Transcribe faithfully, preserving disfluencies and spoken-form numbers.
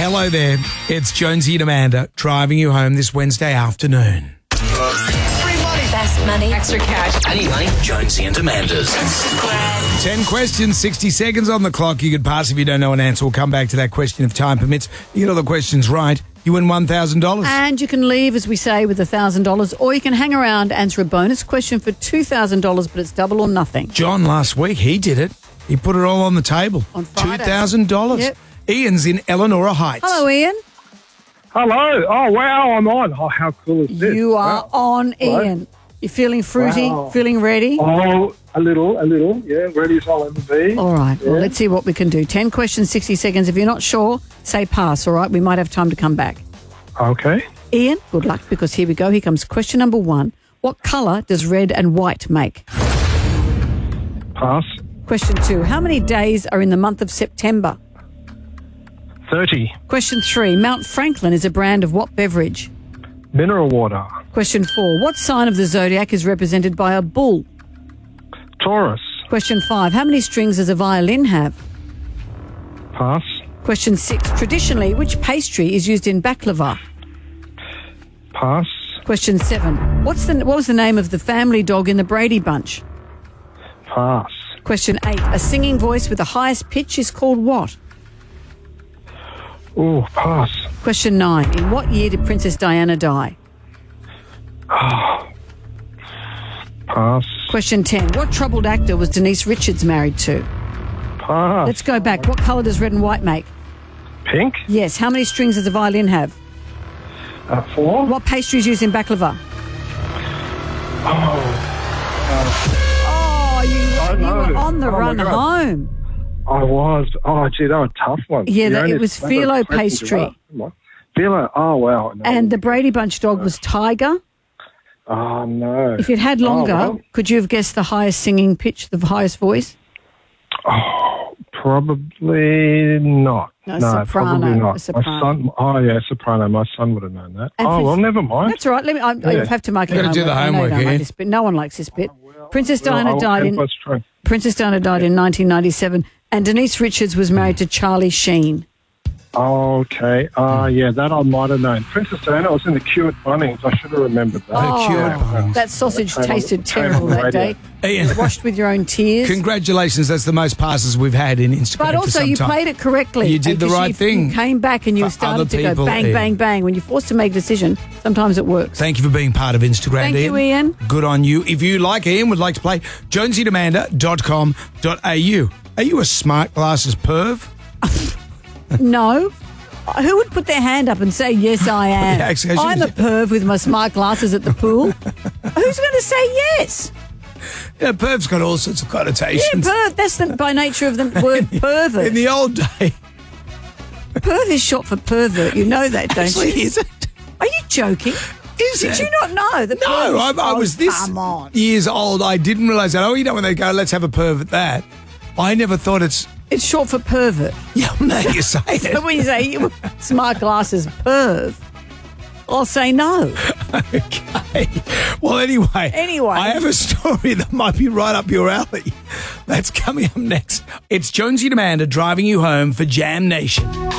Hello there. It's Jonesy and Amanda driving you home this Wednesday afternoon. Free money. Best money. Extra cash. Any money? Jonesy and Amanda's. Ten questions, sixty seconds on the clock. You could pass if you don't know an answer. We'll come back to that question if time permits. You get all the questions right, you win one thousand dollars. And you can leave, as we say, with one thousand dollars, or you can hang around, answer a bonus question for two thousand dollars, but it's double or nothing. John, last week, he did it. He put it all on the table. On Friday. two thousand dollars. Yep. Ian's in Eleanor Heights. Hello, Ian. Hello. Oh, wow, I'm on. Oh, how cool is this? You are Wow. on, Hello. Ian. You're feeling fruity, Wow. feeling ready? Oh, a little, a little. Yeah, ready as I'll ever be. All right. Yeah. Well, let's see what we can do. ten questions, sixty seconds. If you're not sure, say pass, all right? We might have time to come back. Okay. Ian, good luck, because here we go. Here comes question number one. What colour does red and white make? Pass. Question two. How many days are in the month of September? thirty. Question three. Mount Franklin is a brand of what beverage? Mineral water. Question four. What sign of the zodiac is represented by a bull? Taurus. Question five. How many strings does a violin have? Pass. Question six. Traditionally, which pastry is used in baklava? Pass. Question seven. What's the what was the name of the family dog in the Brady Bunch? Pass. Question eight. A singing voice with the highest pitch is called what? Oh, pass. Question nine. In what year did Princess Diana die? Pass. Question ten. What troubled actor was Denise Richards married to? Pass. Let's go back. What colour does red and white make? Pink. Yes. How many strings does a violin have? Uh, four. What pastry is used in baklava? Oh, you, you were know. on the Oh, my run God. home. I was. Oh, gee, they were tough ones. Yeah, The that- only it was number of phyllo questions you pastry. asked. Come on. Phyllo. Oh, wow. No. And the Brady Bunch dog was Tiger. Oh, no. If you'd had longer, Oh, well. could you have guessed the highest singing pitch, the highest voice? Oh, probably not. No, No, soprano, probably a not. soprano. My son. Oh, yeah, soprano. My son would have known that. And oh, for- well, never mind. That's all right. Let me. I, I Yeah. have to mark it. Gotta do the I know you homework, don't like Ian. this bit. No one likes this bit. Princess Well, Diana I'll died help in us try. Princess Diana died in nineteen ninety-seven, and Denise Richards was married to Charlie Sheen. Okay. Uh, yeah, that I might have known. Princess Diana was in the queue at Bunnings. I should have remembered that. Oh, cured Bunnings. that sausage Came on- tasted came on terrible the that radio. day. Ian, Washed with your own tears. congratulations. That's the most passes we've had in Instagram But for also, some you time. played it correctly. You did the Because right you, thing You came back and you for started other to go people, bang, Ian. bang, bang. When you're forced to make a decision, sometimes it works. Thank you for being part of Instagram, Thank you, Ian. Good on you. If you, like Ian, would like to play, jonesy amanda dot com dot a u. Are you a smart glasses perv? No. Who would put their hand up and say, yes, I am? Yeah, actually, I I'm a should- perv with my smart glasses at the pool. Who's going to say yes? Yeah, perv's got all sorts of Yeah, connotations. perv. That's the, by nature of the word pervert. In the old day, Perv is short for pervert. You know that, don't actually, you? is it? Are you joking? Is Did it? you not know? that perv No, is- I, I Oh, was this Come on. years old. I didn't realise that. Oh, you know when they go, let's have a perv at that. I never thought it's. It's short for pervert. Yeah, now you say So it. when you say you- smart glasses perv, I'll say no. Okay. Well, anyway. Anyway. I have a story that might be right up your alley. That's coming up next. It's Jonesy and Amanda driving you home for Jam Nation.